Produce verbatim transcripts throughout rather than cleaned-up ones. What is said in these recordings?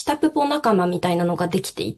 タプポ仲間みたいなのができていって、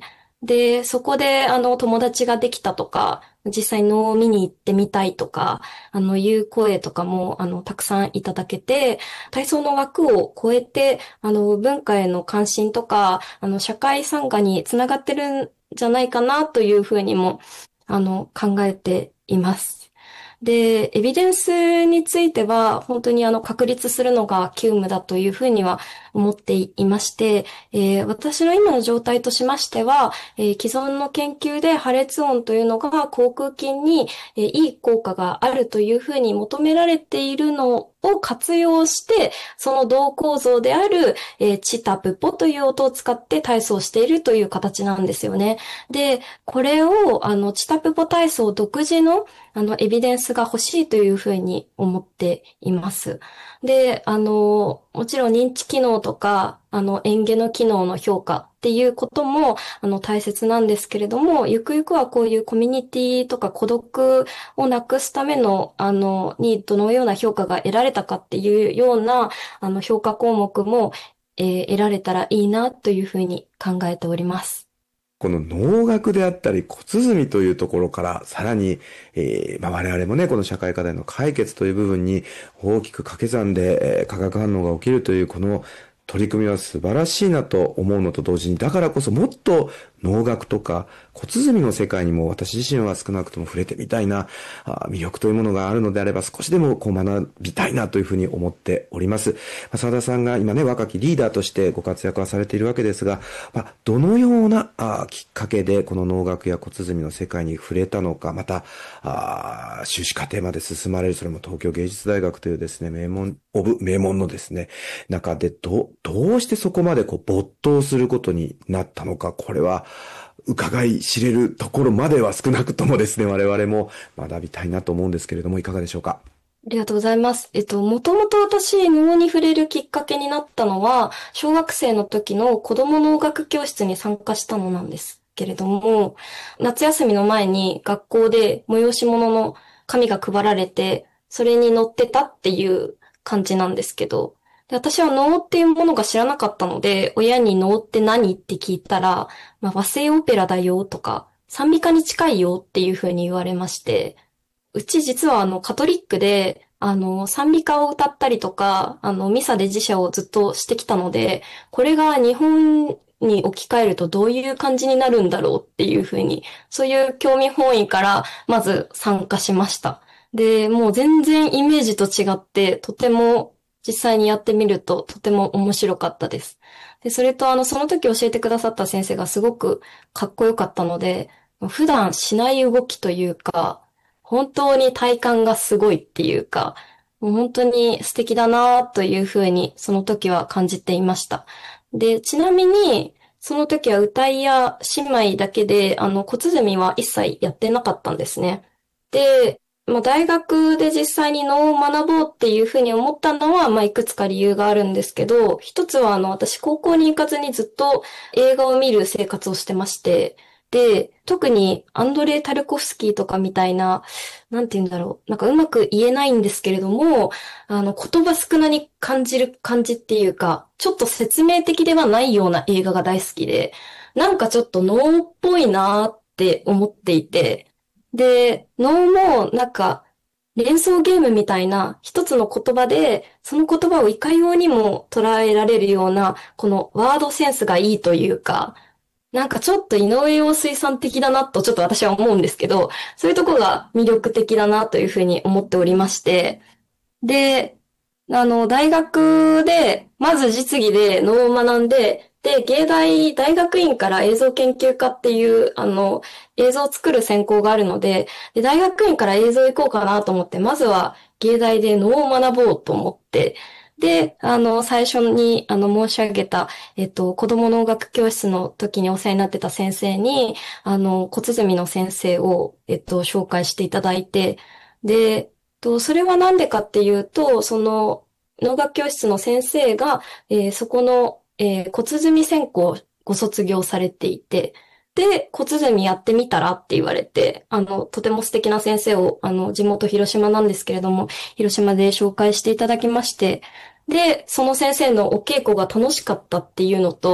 で、そこで、あの、友達ができたとか、実際能を見に行ってみたいとか、あの、いう声とかも、あの、たくさんいただけて、体操の枠を超えて、あの、文化への関心とか、あの、社会参加につながってるんじゃないかなというふうにも、あの、考えています。で、エビデンスについては、本当にあの、確立するのが急務だというふうには思っていまして、えー私の今の状態としましては、えー既存の研究で破裂音というのが口腔筋に、えーいい効果があるというふうに求められているのを活用して、その銅構造である、えーチタプポという音を使って体操しているという形なんですよね。で、これを、あの、チタプポ体操独自の、あの、エビデンスが欲しいというふうに思っています。で、あの、もちろん認知機能とか、あの、嚥下の機能の評価っていうことも、あの、大切なんですけれども、ゆくゆくはこういうコミュニティとか孤独をなくすための、あの、にどのような評価が得られたかっていうような、あの、評価項目も、えー得られたらいいなというふうに考えております。 この能楽であったり小鼓というところから、さらに、えーまあ、我々もね、この社会課題の解決という部分に大きく掛け算で、えー化学反応が起きるというこの取り組みは素晴らしいなと思うのと同時に、だからこそもっと能楽とか小鼓の世界にも私自身は少なくとも触れてみたいな、あ魅力というものがあるのであれば少しでもこう学びたいなというふうに思っております。まあ、澤田さんが今ね、若きリーダーとしてご活躍はされているわけですが、まあ、どのようなあきっかけでこの能楽や小鼓の世界に触れたのか、また、あ修士課程まで進まれる、それも東京芸術大学というですね、名門、オブ、名門のですね、中でど、どうしてそこまでこう没頭することになったのか、これは伺い知れるところまでは少なくともですね、我々も学びたいなと思うんですけれども、いかがでしょうか。 ありがとうございます。えっと、もともと私、能に触れるきっかけになったのは、小学生の時の子供能楽教室に参加したのなんですけれども、夏休みの前に学校で催し物の紙が配られて、それに載ってたっていう感じなんですけど、で私は能っていうものが知らなかったので、親に能って何って聞いたら、まあ、和製オペラだよとか、賛美歌に近いよっていうふうに言われまして、うち実はあのカトリックで、あの賛美歌を歌ったりとか、あのミサで辞者をずっとしてきたので、これが日本に置き換えるとどういう感じになるんだろうっていうふうに、そういう興味本位からまず参加しました。で、もう全然イメージと違って、とても実際にやってみるととても面白かったです。で、それとあのその時教えてくださった先生がすごくかっこよかったので、普段しない動きというか、本当に体感がすごいっていうか、もう本当に素敵だなというふうにその時は感じていました。で、ちなみに、その時は歌いや姉妹だけで、あの、小鼓は一切やってなかったんですね。で、まあ、大学で実際に能を学ぼうっていうふうに思ったのは、まあ、いくつか理由があるんですけど、一つは、あの、私、高校に行かずにずっと映画を見る生活をしてまして、で、特にアンドレイ・タルコフスキーとかみたいな、なんて言うんだろう。なんかうまく言えないんですけれども、あの、言葉少なに感じる感じっていうか、ちょっと説明的ではないような映画が大好きで、なんかちょっと能っぽいなーって思っていて、で、能もなんか連想ゲームみたいな一つの言葉で、その言葉をいかようにも捉えられるような、このワードセンスがいいというか、なんかちょっと井上陽水さん的だなとちょっと私は思うんですけど、そういうところが魅力的だなというふうに思っておりまして、で、あの、大学で、まず実技で能を学んで、で、芸大大学院から映像研究科っていう、あの、映像を作る専攻があるので、で、大学院から映像行こうかなと思って、まずは芸大で能を学ぼうと思って、で、あの、最初に、あの、申し上げた、えっと、子供の音楽教室の時にお世話になってた先生に、あの、小鼓の先生を、えっと、紹介していただいて、で、と、それはなんでかっていうと、その、農学教室の先生が、えーそこの、えー小鼓専攻をご卒業されていて、で、小鼓やってみたらって言われて、あの、とても素敵な先生を、あの、地元広島なんですけれども、広島で紹介していただきまして、で、その先生のお稽古が楽しかったっていうのと、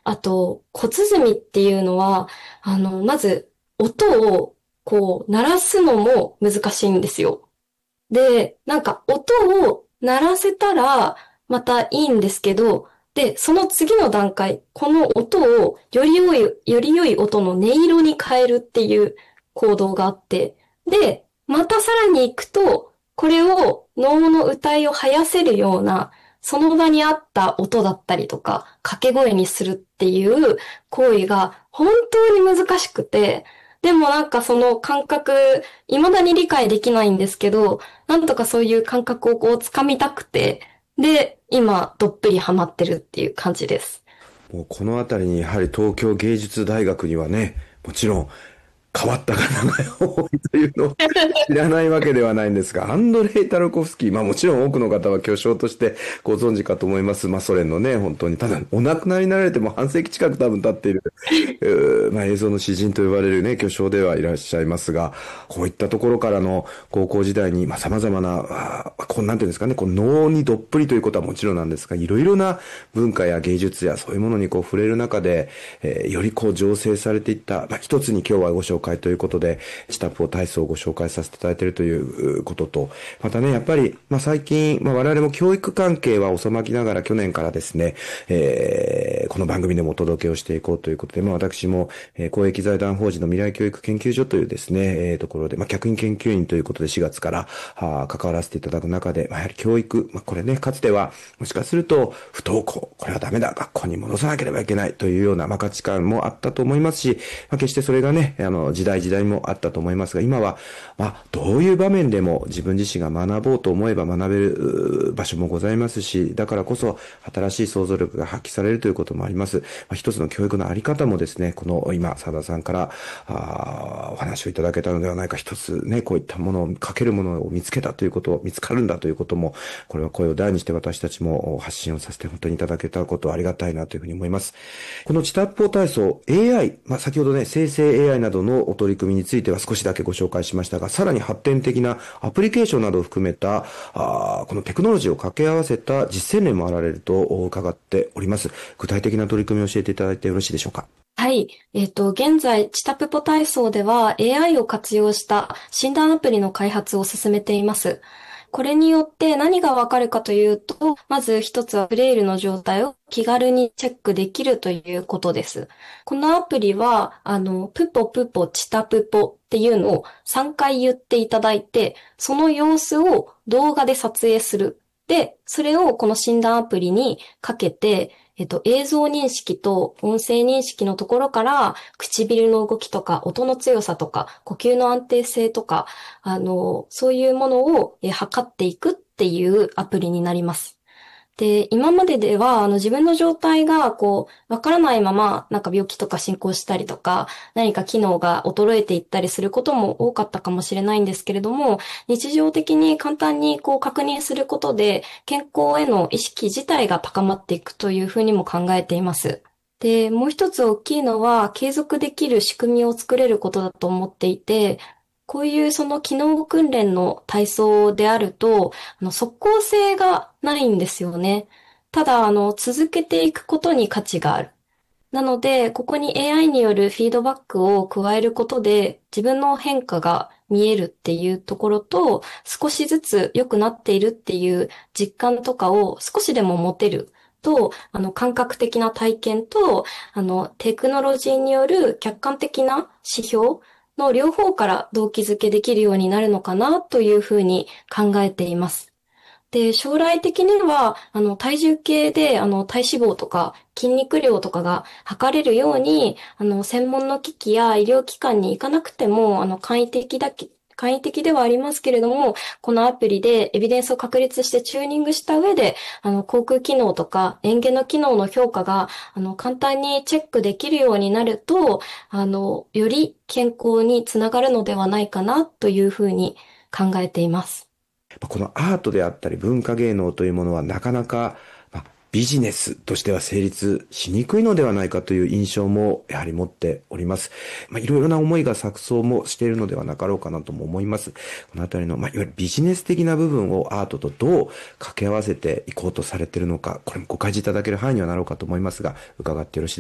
あと、小鼓っていうのは、あの、まず、音を、こう、鳴らすのも難しいんですよ。で、なんか、音を鳴らせたら、またいいんですけど、で、その次の段階、この音をより良い、より良い音の音色に変えるっていう行動があって、で、またさらに行くと、これを能の歌いを生やせるような、その場にあった音だったりとか、掛け声にするっていう行為が本当に難しくて、でもなんかその感覚、未だに理解できないんですけど、なんとかそういう感覚をこう掴みたくて、で、今、どっぷりハマってるっていう感じです。 もうこのあたりにやはり東京芸術大学にはね、もちろん変わった方が多いというのを知らないわけではないんですが、アンドレイ・タルコフスキー、まあもちろん多くの方は巨匠としてご存知かと思います。まあソ連のね、本当に、ただお亡くなりになられても半世紀近く多分経っている、うーまあ映像の詩人と呼ばれるね、巨匠ではいらっしゃいますが、こういったところからの高校時代に、まあ様々な、あこうなんていうんですかね、こう能にどっぷりということはもちろんなんですが、いろいろな文化や芸術やそういうものにこう触れる中で、えーよりこう醸成されていった、まあ一つに今日はご紹介会ということで、チタポ体操をご紹介させていただいているということと、またね、やっぱり、まあ最近、まあ我々も教育関係は収まりながら去年からですね、えー、この番組でもお届けをしていこうということで、まあ私も、えー、公益財団法人の未来教育研究所というですね、えー、ところで、まあ客員研究員ということでしがつからあ関わらせていただく中で、まあやはり教育、まあこれね、かつては、もしかすると、不登校、これはダメだ、学校に戻さなければいけないというような、まあ価値観もあったと思いますし、まあ決してそれがね、あの、時代時代もあったと思いますが、今は、まあ、どういう場面でも自分自身が学ぼうと思えば学べる場所もございますし、だからこそ新しい想像力が発揮されるということもあります。まあ、一つの教育のあり方もですね、この今、佐田さんからあお話をいただけたのではないか、一つね、こういったものを、かけるものを見つけたということ、見つかるんだということも、これは声を大にして私たちも発信をさせて本当にいただけたことはありがたいなというふうに思います。このチタッポ体操、エーアイ、まあ、先ほどね、生成 エーアイ などのお取り組みについては少しだけご紹介しましたが、さらに発展的なアプリケーションなどを含めた、あこのテクノロジーを掛け合わせた実践例もあられると伺っております。具体的な取り組みを教えていただいてよろしいでしょうか。 はい。えっと、現在、チタプポ体操では エーアイ を活用した診断アプリの開発を進めています。これによって何がわかるかというと、まず一つはフレイルの状態を気軽にチェックできるということです。このアプリは、あの、プポプポチタプポっていうのをさんかい言っていただいて、その様子を動画で撮影する。で、それをこの診断アプリにかけて、えっと、映像認識と音声認識のところから、唇の動きとか、音の強さとか、呼吸の安定性とか、あの、そういうものをえ測っていくっていうアプリになります。で、今まででは、あの、自分の状態が、こう、わからないまま、なんか病気とか進行したりとか、何か機能が衰えていったりすることも多かったかもしれないんですけれども、日常的に簡単にこう確認することで、健康への意識自体が高まっていくというふうにも考えています。で、もう一つ大きいのは、継続できる仕組みを作れることだと思っていて、こういうその機能訓練の体操であると、あの即効性がないんですよね。ただ、あの、続けていくことに価値がある。なので、ここに エーアイ によるフィードバックを加えることで、自分の変化が見えるっていうところと、少しずつ良くなっているっていう実感とかを少しでも持てると、あの、感覚的な体験と、あの、テクノロジーによる客観的な指標の両方から動機づけできるようになるのかなというふうに考えています。で、将来的には、あの、体重計で、あの、体脂肪とか筋肉量とかが測れるように、あの、専門の機器や医療機関に行かなくても、あの、簡易的だけ、簡易的ではありますけれども、このアプリでエビデンスを確立してチューニングした上で、あの、航空機能とか嚥下の機能の評価が、あの、簡単にチェックできるようになると、あの、より健康につながるのではないかなというふうに考えています。 このアートであったり文化芸能というものはなかなか、まあ、ビジネスとしては成立しにくいのではないかという印象もやはり持っております。まあ、いろいろな思いが錯綜もしているのではなかろうかなとも思います。このあたりの、まあ、いわゆるビジネス的な部分をアートとどう掛け合わせていこうとされているのか、これもご開示いただける範囲にはなろうかと思いますが、伺ってよろしいでしょうか。